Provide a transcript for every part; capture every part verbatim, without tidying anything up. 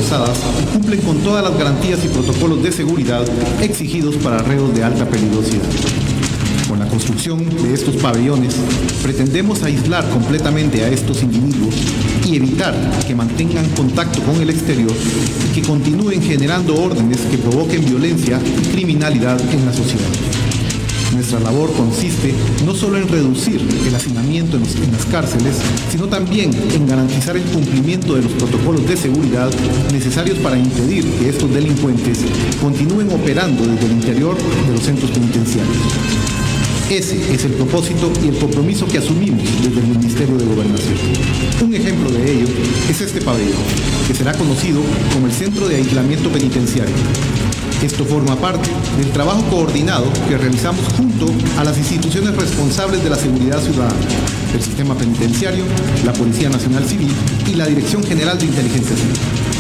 reforzadas y cumplen con todas las garantías y protocolos de seguridad exigidos para reos de alta peligrosidad. Con la construcción de estos pabellones, pretendemos aislar completamente a estos individuos y evitar que mantengan contacto con el exterior y que continúen generando órdenes que provoquen violencia y criminalidad en la sociedad. Nuestra labor consiste no solo en reducir el hacinamiento en, los, en las cárceles, sino también en garantizar el cumplimiento de los protocolos de seguridad necesarios para impedir que estos delincuentes continúen operando desde el interior de los centros penitenciarios. Ese es el propósito y el compromiso que asumimos desde el Ministerio de Gobernación. Un ejemplo de ello es este pabellón, que será conocido como el Centro de Aislamiento Penitenciario. Esto forma parte del trabajo coordinado que realizamos junto a las instituciones responsables de la seguridad ciudadana, el sistema penitenciario, la Policía Nacional Civil y la Dirección General de Inteligencia Civil.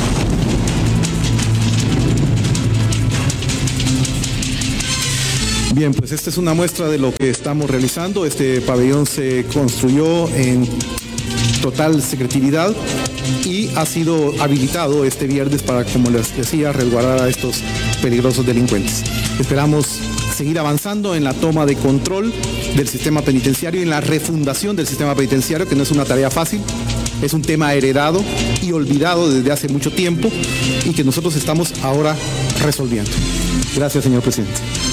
Bien, pues esta es una muestra de lo que estamos realizando. Este pabellón se construyó en total secretividad y ha sido habilitado este viernes para, como les decía, resguardar a estos peligrosos delincuentes. Esperamos seguir avanzando en la toma de control del sistema penitenciario y en la refundación del sistema penitenciario, que no es una tarea fácil. Es un tema heredado y olvidado desde hace mucho tiempo y que nosotros estamos ahora resolviendo. Gracias, señor presidente.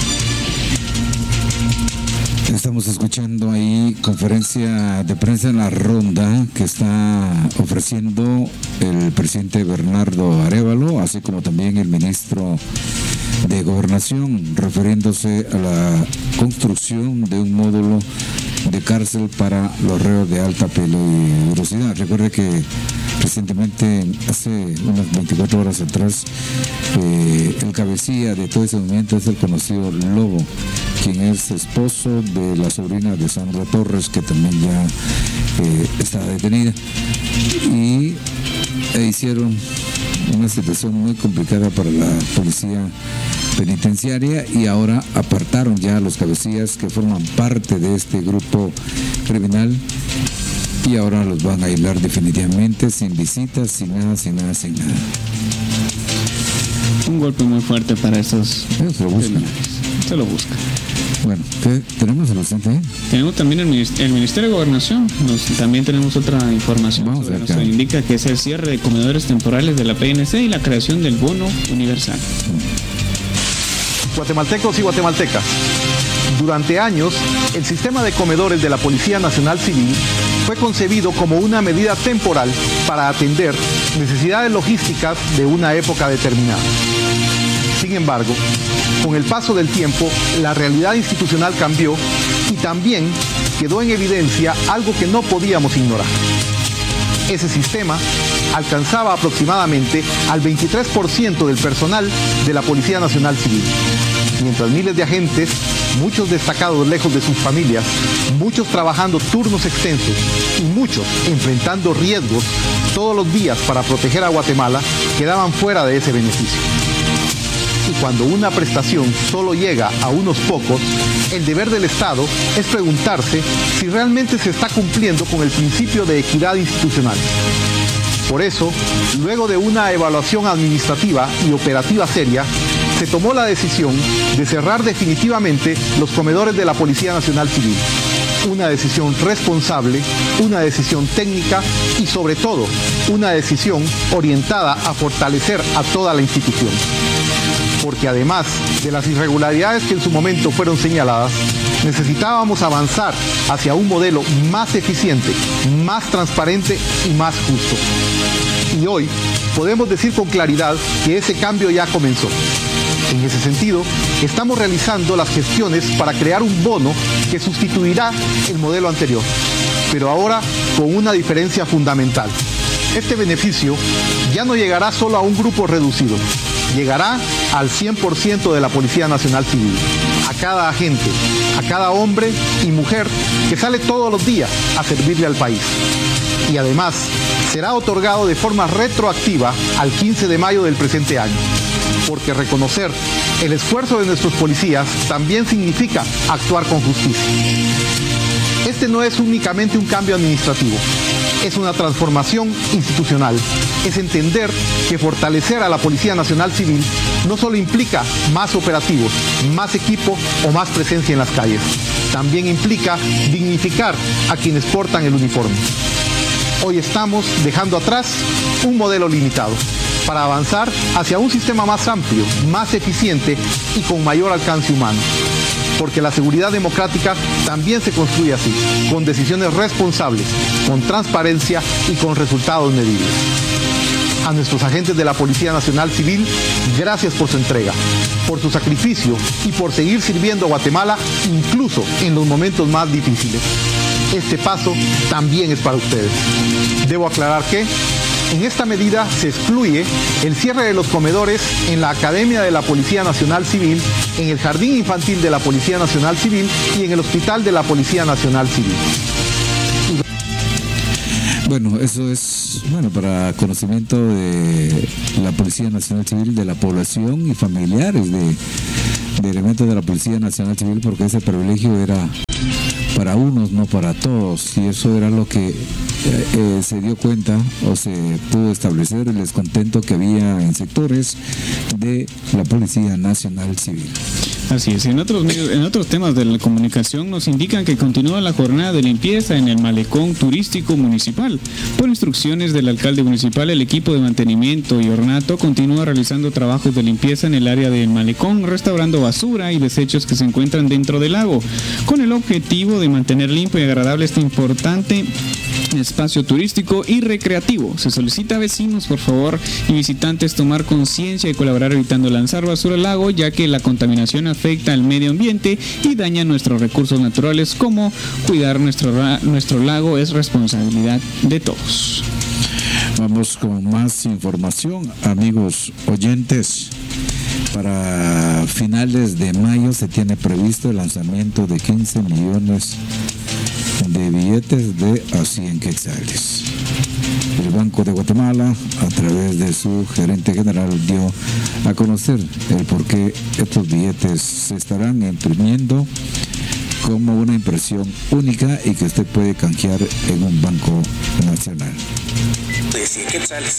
Estamos escuchando ahí conferencia de prensa en la ronda que está ofreciendo el presidente Bernardo Arévalo, así como también el ministro de Gobernación, refiriéndose a la construcción de un módulo de cárcel para los reos de alta peligrosidad. Recuerde que recientemente, hace unas veinticuatro horas atrás, eh, el cabecilla de todo ese movimiento es el conocido Lobo, quien es esposo de la sobrina de Sandra Torres, que también ya eh, está detenida. Y e hicieron una situación muy complicada para la policía penitenciaria y ahora apartaron ya a los cabecillas que forman parte de este grupo criminal y ahora los van a aislar definitivamente, sin visitas, sin nada, sin nada, sin nada. Un golpe muy fuerte para esos. Se lo buscan. Se lo buscan. Bueno, ¿qué tenemos el asistente ahí? Tenemos también el, el Ministerio de Gobernación. Nos, también tenemos otra información. Vamos sobre, a ver nos indica que es el cierre de comedores temporales de la P N C y la creación del bono universal. Guatemaltecos y guatemaltecas, durante años, el sistema de comedores de la Policía Nacional Civil fue concebido como una medida temporal para atender necesidades logísticas de una época determinada. Sin embargo, con el paso del tiempo, la realidad institucional cambió y también quedó en evidencia algo que no podíamos ignorar. Ese sistema alcanzaba aproximadamente al veintitrés por ciento del personal de la Policía Nacional Civil, mientras miles de agentes, muchos destacados lejos de sus familias, muchos trabajando turnos extensos y muchos enfrentando riesgos todos los días para proteger a Guatemala, quedaban fuera de ese beneficio. Y cuando una prestación solo llega a unos pocos, el deber del Estado es preguntarse si realmente se está cumpliendo con el principio de equidad institucional. Por eso, luego de una evaluación administrativa y operativa seria, se tomó la decisión de cerrar definitivamente los comedores de la Policía Nacional Civil. Una decisión responsable, una decisión técnica y sobre todo, una decisión orientada a fortalecer a toda la institución. Porque además de las irregularidades que en su momento fueron señaladas, necesitábamos avanzar hacia un modelo más eficiente, más transparente y más justo. Y hoy podemos decir con claridad que ese cambio ya comenzó. En ese sentido, estamos realizando las gestiones para crear un bono que sustituirá el modelo anterior, pero ahora con una diferencia fundamental. Este beneficio ya no llegará solo a un grupo reducido, llegará al cien por ciento de la Policía Nacional Civil, a cada agente, a cada hombre y mujer que sale todos los días a servirle al país. Y además, será otorgado de forma retroactiva al quince de mayo del presente año, porque reconocer el esfuerzo de nuestros policías también significa actuar con justicia. Este no es únicamente un cambio administrativo, es una transformación institucional. Es entender que fortalecer a la Policía Nacional Civil no solo implica más operativos, más equipo o más presencia en las calles. También implica dignificar a quienes portan el uniforme. Hoy estamos dejando atrás un modelo limitado para avanzar hacia un sistema más amplio, más eficiente y con mayor alcance humano. Porque la seguridad democrática también se construye así, con decisiones responsables, con transparencia y con resultados medibles. A nuestros agentes de la Policía Nacional Civil, gracias por su entrega, por su sacrificio y por seguir sirviendo a Guatemala incluso en los momentos más difíciles. Este paso también es para ustedes. Debo aclarar que en esta medida se excluye el cierre de los comedores en la Academia de la Policía Nacional Civil, en el Jardín Infantil de la Policía Nacional Civil y en el Hospital de la Policía Nacional Civil. Bueno, eso es bueno para conocimiento de la Policía Nacional Civil, de la población y familiares de, de elementos de la Policía Nacional Civil, porque ese privilegio era para unos, no para todos, y eso era lo que eh, eh, se dio cuenta o se pudo establecer el descontento que había en sectores de la Policía Nacional Civil. Así es, en otros medios, en otros temas de la comunicación nos indican que continúa la jornada de limpieza en el malecón turístico municipal. Por instrucciones del alcalde municipal, el equipo de mantenimiento y ornato continúa realizando trabajos de limpieza en el área del malecón, restaurando basura y desechos que se encuentran dentro del lago, con el objetivo de mantener limpio y agradable este importante espacio turístico y recreativo. Se solicita a vecinos, por favor, y visitantes tomar conciencia y colaborar evitando lanzar basura al lago, ya que la contaminación afecta al medio ambiente y daña nuestros recursos naturales. Como cuidar nuestro, nuestro lago es responsabilidad de todos. Vamos con más información, amigos oyentes. Para finales de mayo se tiene previsto el lanzamiento de quince millones de billetes de a cien quetzales. El Banco de Guatemala, a través de su gerente general, dio a conocer el por qué estos billetes se estarán imprimiendo como una impresión única y que usted puede canjear en un banco nacional. De cien quetzales.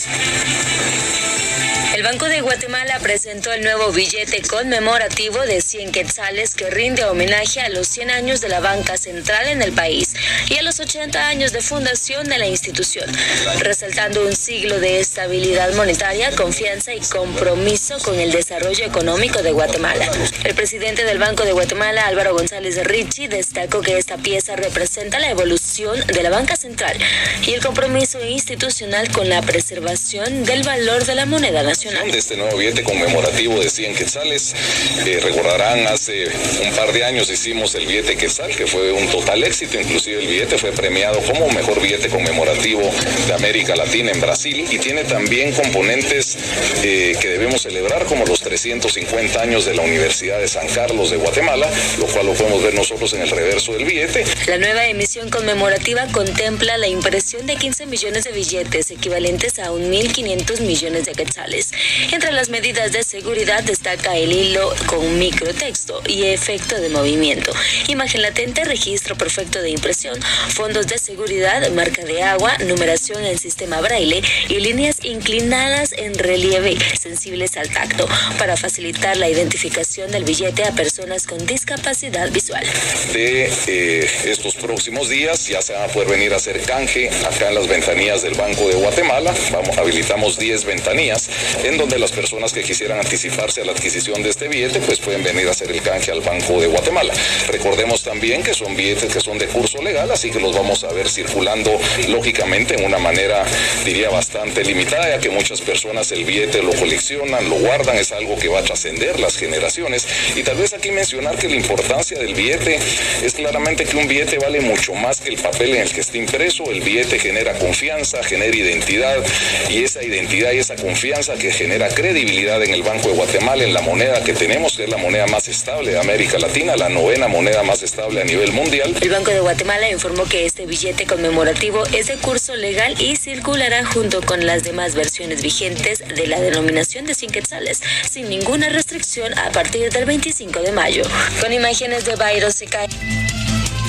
El Banco de Guatemala presentó el nuevo billete conmemorativo de cien quetzales que rinde homenaje a los cien años de la banca central en el país y a los ochenta años de fundación de la institución, resaltando un siglo de estabilidad monetaria, confianza y compromiso con el desarrollo económico de Guatemala. El presidente del Banco de Guatemala, Álvaro González Richie, destacó que esta pieza representa la evolución de la banca central y el compromiso institucional con la preservación del valor de la moneda nacional. De este nuevo billete conmemorativo de cien quetzales, eh, recordarán, hace un par de años hicimos el billete quetzal, que fue un total éxito. Inclusive el billete fue premiado como mejor billete conmemorativo de América Latina en Brasil, y tiene también componentes eh, que debemos celebrar, como los trescientos cincuenta años de la Universidad de San Carlos de Guatemala, lo cual lo podemos ver nosotros en el reverso del billete. La nueva emisión conmemorativa contempla la impresión de quince millones de billetes, equivalentes a mil quinientos millones de quetzales. Entre las medidas de seguridad destaca el hilo con microtexto y efecto de movimiento, imagen latente, registro perfecto de impresión, fondos de seguridad, marca de agua, numeración en sistema braille y líneas inclinadas en relieve sensibles al tacto para facilitar la identificación del billete a personas con discapacidad visual. De eh, estos próximos días ya se van a poder venir a hacer canje acá en las ventanillas del Banco de Guatemala. Vamos, habilitamos diez ventanillas en donde las personas que quisieran anticiparse a la adquisición de este billete pues pueden venir a hacer el canje al Banco de Guatemala. Recordemos también que son billetes que son de curso legal, así que los vamos a ver circulando lógicamente en una manera, diría, bastante limitada, ya que muchas personas el billete lo coleccionan, lo guardan, es algo que va a trascender las generaciones. Y tal vez aquí mencionar que la importancia del billete es claramente que un billete vale mucho más que el papel en el que está impreso. El billete genera confianza, genera identidad, y esa identidad y esa confianza que genera credibilidad en el Banco de Guatemala, en la moneda que tenemos, que es la moneda más estable de América Latina, la novena moneda más estable a nivel mundial. El Banco de Guatemala informó que este billete conmemorativo es de curso legal y circulará junto con las demás versiones vigentes de la denominación de cien quetzales, sin ninguna restricción a partir del veinticinco de mayo. Con imágenes de Bayro Secay.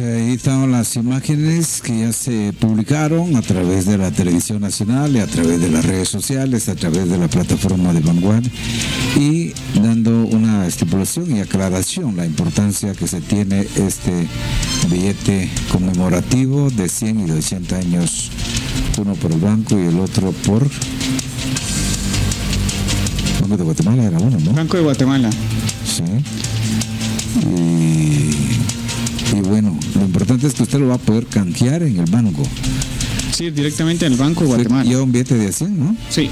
ahí están las imágenes que ya se publicaron a través de la televisión nacional y a través de las redes sociales, a través de la plataforma de Vanguard, y dando una estipulación y aclaración la importancia que se tiene este billete conmemorativo de cien y de ochenta años, uno por el banco y el otro por Banco de Guatemala, era uno, ¿no? Banco de Guatemala. Sí. Y, y bueno, lo importante es que usted lo va a poder canjear en el banco. Sí, directamente en el Banco de Guatemala. Lleva un billete de cien, ¿no? Sí.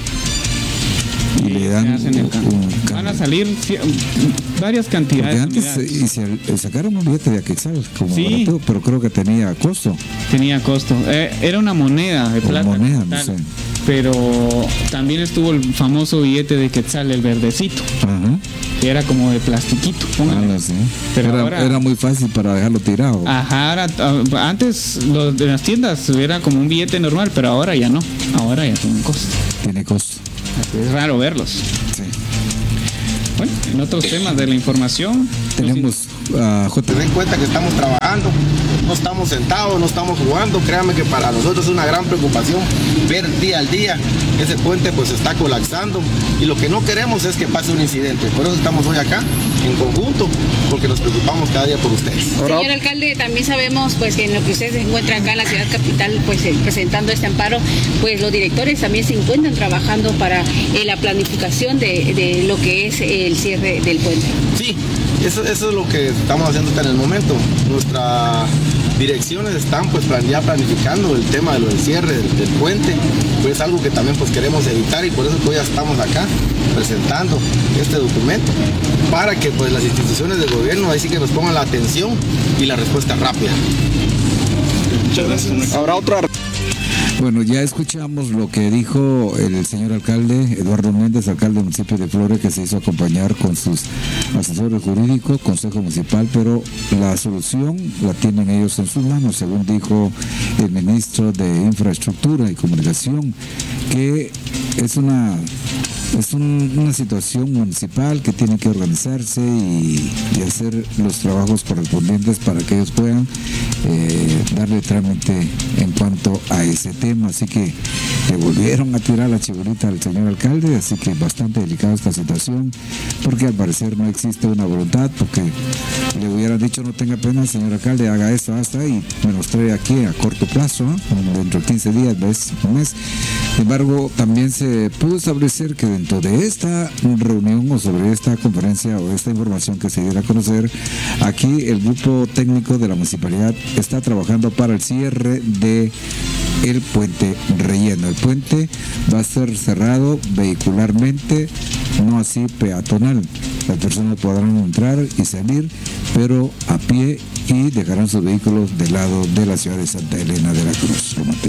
Y le dan hacen el cambio. un Van a cambio. salir ci- varias Porque cantidades. antes de unidades. y se, eh, sacaron un billete de Aquexal como Sí. barato, pero creo que tenía costo. Tenía costo. Eh, era una moneda de O plata. moneda, como no tal. sé. Pero también estuvo el famoso billete de Quetzal, el verdecito, Ajá. que era como de plastiquito. Ah, póngale. no sé. Pero era, ahora- era muy fácil para dejarlo tirado. Ajá, ahora, ah, antes los de las tiendas era como un billete normal, pero ahora ya no. Ahora ya tienen costo. Tiene costo. Es raro verlos. Sí. Bueno, en otros temas de la información, Tenemos a J. Se den cuenta que estamos trabajando, no estamos sentados, no estamos jugando. Créanme que para nosotros es una gran preocupación ver día al día ese puente pues está colapsando y lo que no queremos es que pase un incidente. Por eso estamos hoy acá en conjunto, porque nos preocupamos cada día por ustedes. Señor alcalde, también sabemos pues que en lo que ustedes se encuentran acá en la ciudad capital, pues eh, presentando este amparo, pues los directores también se encuentran trabajando para eh, la planificación de, de lo que es el cierre del puente. Sí, eso, eso es lo que estamos haciendo hasta en el momento. Nuestras direcciones están pues plan- ya planificando el tema de lo del cierre del, del puente, pues es algo que también pues queremos evitar y por eso hoy ya estamos acá presentando este documento para que pues las instituciones del gobierno ahí sí que nos pongan la atención y la respuesta rápida. Muchas gracias. Habrá otra. Bueno, ya escuchamos lo que dijo el señor alcalde, Eduardo Méndez, alcalde del municipio de Flores, que se hizo acompañar con sus asesores jurídicos, consejo municipal, pero la solución la tienen ellos en sus manos, según dijo el ministro de Infraestructura y Comunicación, que es una es un- una situación municipal que tiene que organizarse y, y hacer los trabajos correspondientes para que ellos puedan eh, darle trámite en cuanto a ese tema. Así que le volvieron a tirar la chibolita al señor alcalde, así que bastante delicada esta situación, porque al parecer no existe una voluntad, porque le hubieran dicho no tenga pena, señor alcalde, haga esto hasta y me los trae aquí a corto plazo, ¿eh? Dentro de quince días, ves, un mes. Sin embargo, también se pudo establecer que dentro de esta reunión o sobre esta conferencia o esta información que se diera a conocer, aquí el grupo técnico de la municipalidad está trabajando para el cierre de el puente relleno. El puente va a ser cerrado vehicularmente, no así peatonal. Las personas podrán entrar y salir, pero a pie, y dejarán sus vehículos del lado de la ciudad de Santa Elena de la Cruz.